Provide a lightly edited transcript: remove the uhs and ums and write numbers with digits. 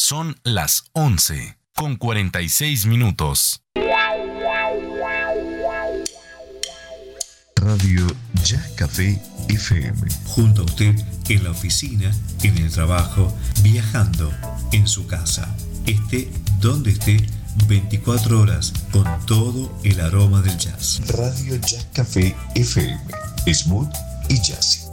Son las 11:46. Radio Jazz Café FM. Junto a usted en la oficina, en el trabajo, viajando, en su casa. Esté donde esté, 24 horas con todo el aroma del jazz. Radio Jazz Café FM. Smooth y jazzy.